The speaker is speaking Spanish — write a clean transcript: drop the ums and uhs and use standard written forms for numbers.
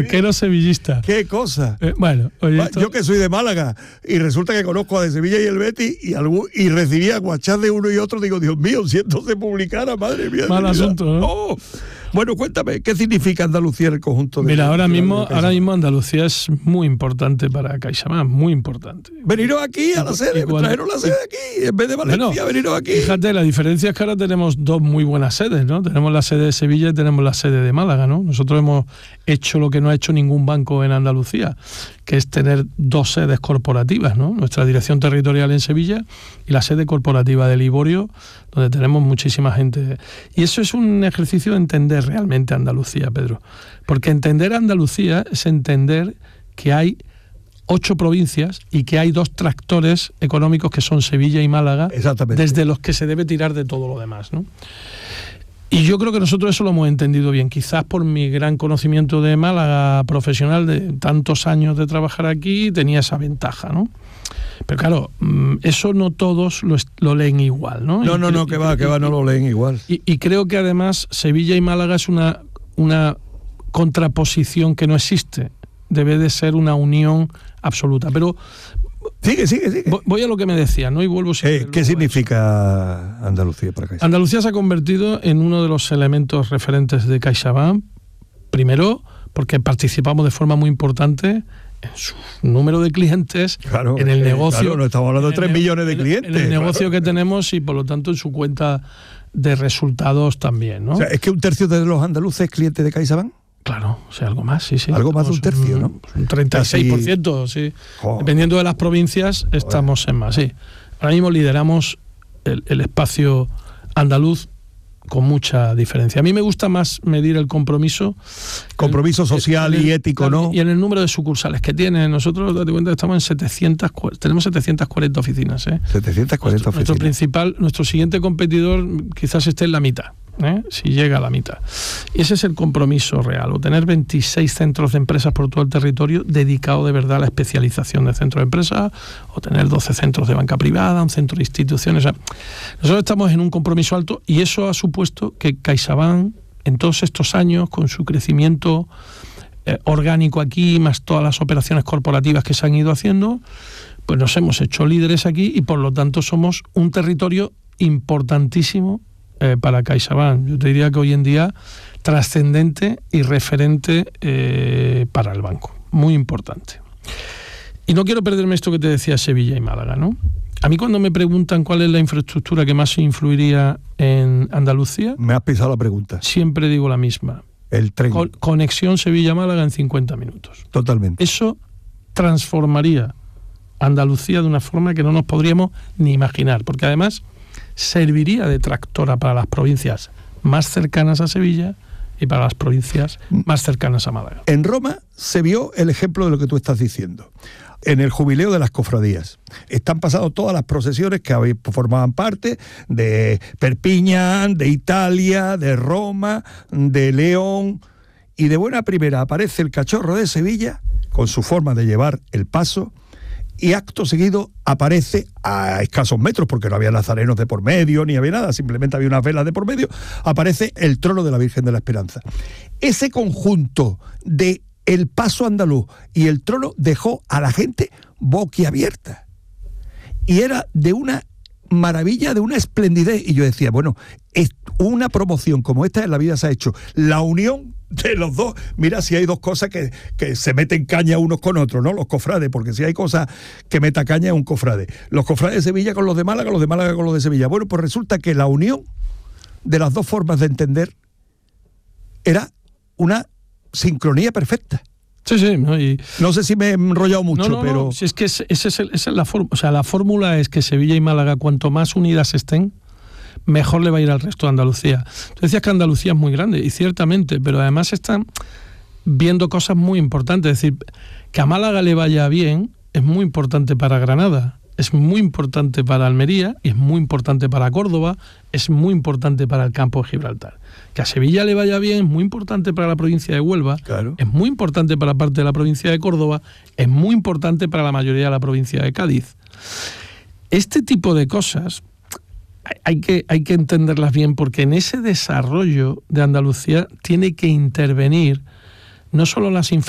Arquero sevillista. ¡Qué cosa! Bueno, oye, Yo que soy de Málaga y resulta que conozco a de Sevilla y el Betis y recibía WhatsApp de uno y otro, digo, Dios mío, si esto se publicara, madre mía. Mal asunto, ¿no? Oh. Bueno, cuéntame, ¿qué significa Andalucía en el conjunto de... Mira, ahora mismo Andalucía es muy importante para CaixaBank, muy importante. Veniros aquí a la sede, me trajeron la sede aquí, en vez de Valencia, veniros aquí. Fíjate, la diferencia es que ahora tenemos dos muy buenas sedes, ¿no? Tenemos la sede de Sevilla y tenemos la sede de Málaga, ¿no? Nosotros hemos hecho lo que no ha hecho ningún banco en Andalucía, que es tener dos sedes corporativas, ¿no? Nuestra dirección territorial en Sevilla y la sede corporativa de Liborio, donde tenemos muchísima gente. Y eso es un ejercicio de entender realmente Andalucía, Pedro. Porque entender Andalucía es entender que hay 8 provincias y que hay 2 tractores económicos que son Sevilla y Málaga, desde los que se debe tirar de todo lo demás, ¿no? Y yo creo que nosotros eso lo hemos entendido bien, quizás por mi gran conocimiento de Málaga profesional, de tantos años de trabajar aquí, tenía esa ventaja, ¿no? Pero claro, eso no todos lo leen igual, ¿no? No, que va, no lo leen igual. Y creo que además Sevilla y Málaga es una contraposición que no existe, debe de ser una unión absoluta, pero... Sigue. Voy a lo que me decía, ¿no? Y vuelvo siempre. ¿Qué significa Andalucía para CaixaBank? Andalucía se ha convertido en uno de los elementos referentes de CaixaBank. Primero, porque participamos de forma muy importante en su número de clientes, en el negocio. Claro, no estamos hablando de 3 millones de clientes. En el negocio que tenemos y, por lo tanto, en su cuenta de resultados también, ¿no? O sea, ¿es que un tercio de los andaluces es cliente de CaixaBank? Claro, o sea, algo más, sí. Algo más de un tercio, ¿no? Un 36%, sí. Joder. Dependiendo de las provincias, estamos en más, sí. Ahora mismo lideramos el espacio andaluz con mucha diferencia. A mí me gusta más medir el compromiso social y ético, ¿no? Y en el número de sucursales que tiene. Nosotros, date cuenta, estamos en tenemos 740 oficinas, ¿eh? 740 oficinas. Nuestro siguiente competidor quizás esté en la mitad, si llega a la mitad. Y ese es el compromiso real, o tener 26 centros de empresas por todo el territorio dedicado de verdad a la especialización de centros de empresas, o tener 12 centros de banca privada, un centro de instituciones. O sea, nosotros estamos en un compromiso alto y eso ha supuesto que CaixaBank en todos estos años, con su crecimiento orgánico aquí, más todas las operaciones corporativas que se han ido haciendo, pues nos hemos hecho líderes aquí y por lo tanto somos un territorio importantísimo para CaixaBank. Yo te diría que hoy en día trascendente y referente para el banco. Muy importante. Y no quiero perderme esto que te decía Sevilla y Málaga, ¿no? A mí cuando me preguntan cuál es la infraestructura que más influiría en Andalucía... Me has pisado la pregunta. Siempre digo la misma. El tren. Conexión Sevilla-Málaga en 50 minutos. Totalmente. Eso transformaría Andalucía de una forma que no nos podríamos ni imaginar, porque además serviría de tractora para las provincias más cercanas a Sevilla y para las provincias más cercanas a Málaga. En Roma se vio el ejemplo de lo que tú estás diciendo. En el jubileo de las cofradías están pasando todas las procesiones que formaban parte de Perpiñán, de Italia, de Roma, de León, y de buena primera aparece el cachorro de Sevilla con su forma de llevar el paso, y acto seguido aparece a escasos metros, porque no había nazarenos de por medio, ni había nada, simplemente había unas velas de por medio, aparece el trono de la Virgen de la Esperanza. Ese conjunto de el paso andaluz y el trono dejó a la gente boquiabierta. Y era de una maravilla, de una esplendidez. Y yo decía, bueno, una promoción como esta en la vida se ha hecho. La unión de los dos. Mira, si hay dos cosas que se meten caña unos con otros, ¿no? Los cofrades, porque si hay cosas que meta caña es un cofrade. Los cofrades de Sevilla con los de Málaga con los de Sevilla. Bueno, pues resulta que la unión de las dos formas de entender era una sincronía perfecta. Sí, ¿no? No sé si me he enrollado mucho, pero... No, si es que esa es la fórmula. O sea, la fórmula es que Sevilla y Málaga, cuanto más unidas estén, mejor le va a ir al resto de Andalucía. Tú decías que Andalucía es muy grande, y ciertamente, pero además están viendo cosas muy importantes. Es decir, que a Málaga le vaya bien es muy importante para Granada, es muy importante para Almería, y es muy importante para Córdoba, es muy importante para el campo de Gibraltar. Que a Sevilla le vaya bien es muy importante para la provincia de Huelva, claro. Es muy importante para parte de la provincia de Córdoba, es muy importante para la mayoría de la provincia de Cádiz. Este tipo de cosas hay que entenderlas bien, porque en ese desarrollo de Andalucía tiene que intervenir no solo las infraestructuras,